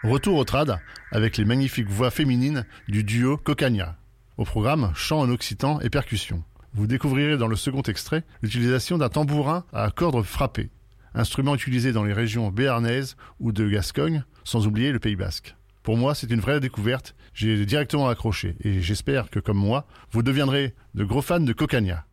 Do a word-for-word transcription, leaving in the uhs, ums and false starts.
Retour au trad avec les magnifiques voix féminines du duo Cocagna. Au programme, chant en occitan et percussion. Vous découvrirez dans le second extrait l'utilisation d'un tambourin à cordes frappées, instrument utilisé dans les régions béarnaises ou de Gascogne, sans oublier le Pays Basque. Pour moi, c'est une vraie découverte, j'ai directement accroché et j'espère que comme moi, vous deviendrez de gros fans de Cocagna.